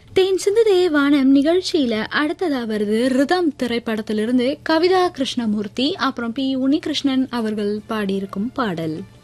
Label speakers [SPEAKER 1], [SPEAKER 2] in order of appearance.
[SPEAKER 1] தேன் சிந்துதே வானம் நிகழ்ச்சியில அடுத்ததா வருது ரிதம் திரைப்படத்திலிருந்து கவிதா கிருஷ்ணமூர்த்தி அப்புறம் பி உன்னிகிருஷ்ணன் அவர்கள் பாடியிருக்கும் பாடல்.